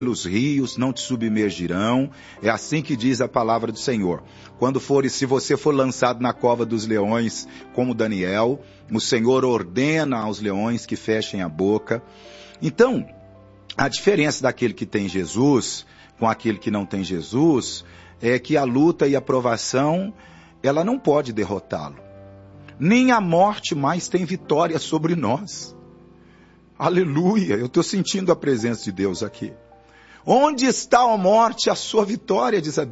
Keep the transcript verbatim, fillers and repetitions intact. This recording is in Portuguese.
pelos rios não te submergirão, é assim que diz a palavra do Senhor. Quando for, se você for lançado na cova dos leões, como Daniel, o Senhor ordena aos leões que fechem a boca. Então, a diferença daquele que tem Jesus com aquele que não tem Jesus é que a luta e a provação, ela não pode derrotá-lo. Nem a morte mais tem vitória sobre nós. Aleluia, eu estou sentindo a presença de Deus aqui. Onde está a morte, a sua vitória, diz a